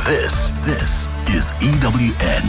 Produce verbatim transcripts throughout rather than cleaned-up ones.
This, this is E W N.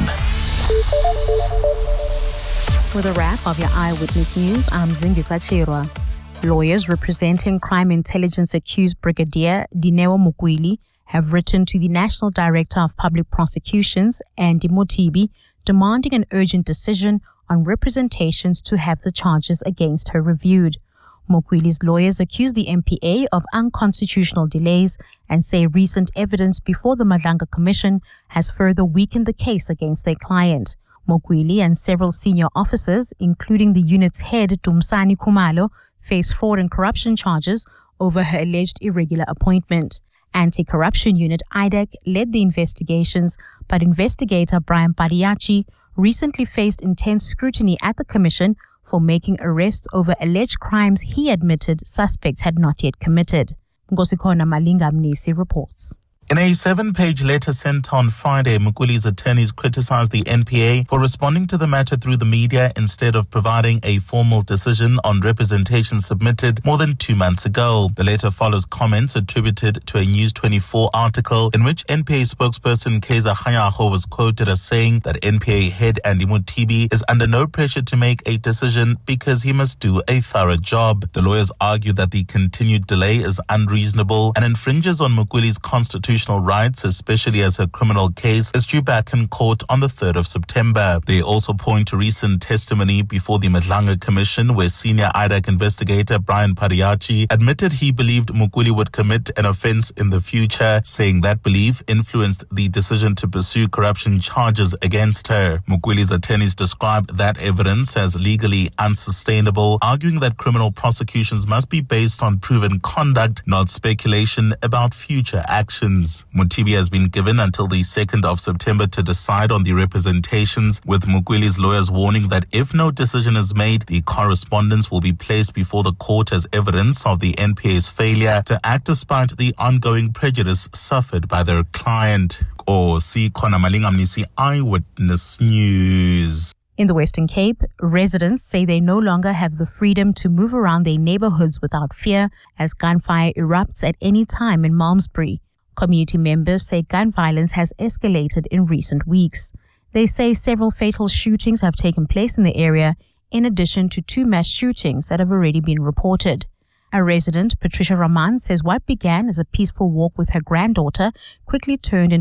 With a wrap of your Eyewitness News, I'm Zingisa Chirwa. Lawyers representing crime intelligence accused Brigadier Dineo Mukweli have written to the National Director of Public Prosecutions, Andy Mothibi, demanding an urgent decision on representations to have the charges against her reviewed. Mukweli's lawyers accuse the M P A of unconstitutional delays and say recent evidence before the Madlanga Commission has further weakened the case against their client. Mukweli and several senior officers, including the unit's head Dumsani Khumalo, face fraud and corruption charges over her alleged irregular appointment. Anti-Corruption Unit I D A C led the investigations, but investigator Brian Padiachi recently faced intense scrutiny at the Commission for making arrests over alleged crimes he admitted suspects had not yet committed. Ngosikona Malinga Mnisi reports. In a seven-page letter sent on Friday, Mukweli's attorneys criticized the N P A for responding to the matter through the media instead of providing a formal decision on representation submitted more than two months ago. The letter follows comments attributed to a News twenty-four article in which N P A spokesperson Keza Khanyago was quoted as saying that N P A head Andy Mothibi is under no pressure to make a decision because he must do a thorough job. The lawyers argue that the continued delay is unreasonable and infringes on Mukweli's constitutional rights, especially as her criminal case is due back in court on the third of September. They also point to recent testimony before the Madlanga Commission where senior I D A C investigator Brian Padiachi admitted he believed Mukweli would commit an offense in the future, saying that belief influenced the decision to pursue corruption charges against her. Mukweli's attorneys describe that evidence as legally unsustainable, arguing that criminal prosecutions must be based on proven conduct, not speculation about future actions. Mothibi has been given until the second of September to decide on the representations, with Mukweli's lawyers warning that if no decision is made, the correspondence will be placed before the court as evidence of the N P A's failure to act despite the ongoing prejudice suffered by their client. Or see Kona Malinga Mnisi, Eyewitness News. In the Western Cape, residents say they no longer have the freedom to move around their neighborhoods without fear as gunfire erupts at any time in Malmesbury. Community members say gun violence has escalated in recent weeks. They say several fatal shootings have taken place in the area, in addition to two mass shootings that have already been reported. A resident, Patricia Raman, says what began as a peaceful walk with her granddaughter quickly turned into